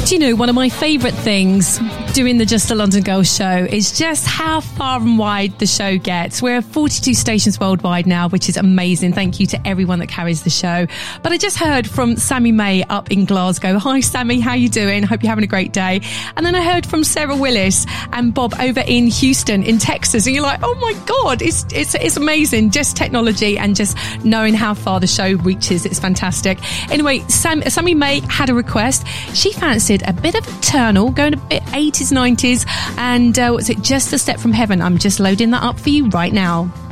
Do you know, one of my favourite things doing the Just a London Girls show is just how far and wide the show gets. We're at 42 stations worldwide now, which is amazing. Thank you to everyone that carries the show. But I just heard from Sammy May up in Glasgow. Hi, Sammy. How you doing? Hope you're having a great day. And then I heard from Sarah Willis and Bob over in Houston in Texas. And you're like, oh my God, it's amazing. Just technology and just knowing how far the show reaches. It's fantastic. Anyway, Sammy May had a request. She fancied a bit of Eternal, going a bit 80s, 90s, and what's it, Just a Step from Heaven. I'm just loading that up for you right now.